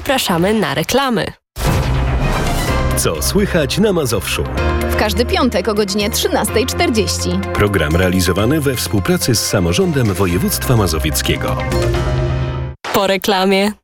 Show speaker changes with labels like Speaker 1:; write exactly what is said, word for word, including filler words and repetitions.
Speaker 1: zapraszamy na reklamy.
Speaker 2: Co słychać na Mazowszu?
Speaker 3: W każdy piątek o godzinie trzynasta czterdzieści.
Speaker 2: Program realizowany we współpracy z Samorządem Województwa Mazowieckiego.
Speaker 1: Po reklamie.